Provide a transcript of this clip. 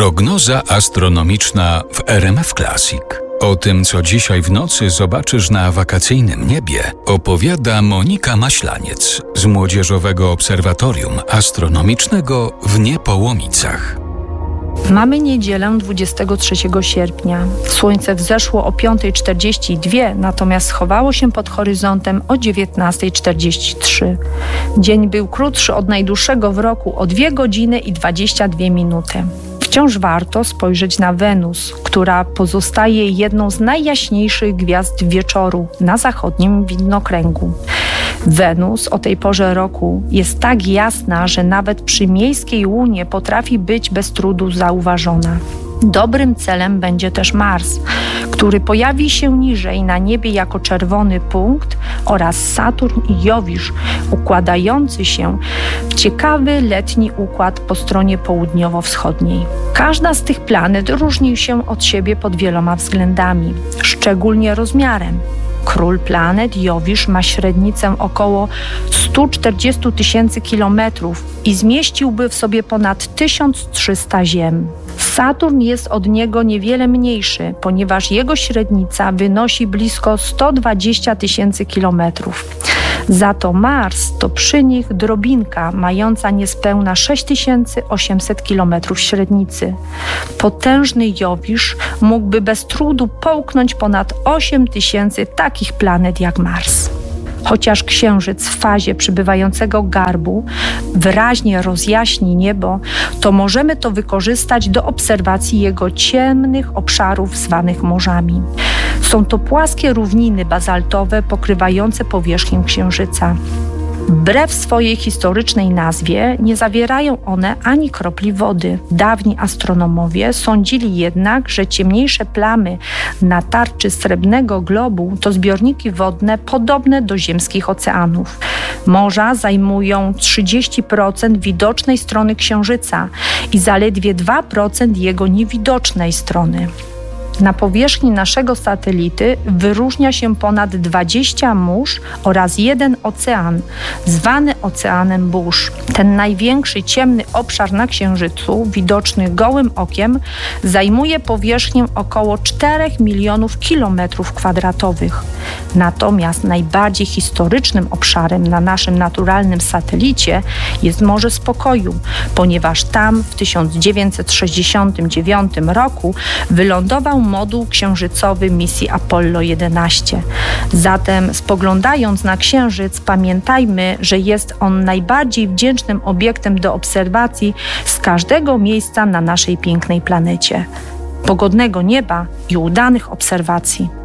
Prognoza astronomiczna w RMF Classic. O tym, co dzisiaj w nocy zobaczysz na wakacyjnym niebie, opowiada Monika Maślaniec z Młodzieżowego Obserwatorium Astronomicznego w Niepołomicach. Mamy niedzielę 23 sierpnia. Słońce wzeszło o 5:42, natomiast schowało się pod horyzontem o 19:43. Dzień był krótszy od najdłuższego w roku o 2 godziny i 22 minuty. Wciąż warto spojrzeć na Wenus, która pozostaje jedną z najjaśniejszych gwiazd wieczoru na zachodnim widnokręgu. Wenus o tej porze roku jest tak jasna, że nawet przy miejskiej łunie potrafi być bez trudu zauważona. Dobrym celem będzie też Mars, który pojawi się niżej na niebie jako czerwony punkt, oraz Saturn i Jowisz, układający się w ciekawy letni układ po stronie południowo-wschodniej. Każda z tych planet różni się od siebie pod wieloma względami, szczególnie rozmiarem. Król planet Jowisz ma średnicę około 140 000 kilometrów i zmieściłby w sobie ponad 1300 Ziem. Saturn jest od niego niewiele mniejszy, ponieważ jego średnica wynosi blisko 120 000 kilometrów. Za to Mars to przy nich drobinka mająca niespełna 6800 km średnicy. Potężny Jowisz mógłby bez trudu połknąć ponad 8000 takich planet jak Mars. Chociaż Księżyc w fazie przybywającego garbu wyraźnie rozjaśni niebo, to możemy to wykorzystać do obserwacji jego ciemnych obszarów zwanych morzami. Są to płaskie równiny bazaltowe pokrywające powierzchnię Księżyca. Wbrew swojej historycznej nazwie nie zawierają one ani kropli wody. Dawni astronomowie sądzili jednak, że ciemniejsze plamy na tarczy srebrnego globu to zbiorniki wodne podobne do ziemskich oceanów. Morza zajmują 30% widocznej strony Księżyca i zaledwie 2% jego niewidocznej strony. Na powierzchni naszego satelity wyróżnia się ponad 20 mórz oraz jeden ocean, zwany Oceanem Burz. Ten największy ciemny obszar na Księżycu, widoczny gołym okiem, zajmuje powierzchnię około 4 milionów kilometrów kwadratowych. Natomiast najbardziej historycznym obszarem na naszym naturalnym satelicie jest Morze Spokoju, ponieważ tam w 1969 roku wylądował moduł księżycowy misji Apollo 11. Zatem spoglądając na Księżyc, pamiętajmy, że jest on najbardziej wdzięcznym obiektem do obserwacji z każdego miejsca na naszej pięknej planecie. Pogodnego nieba i udanych obserwacji.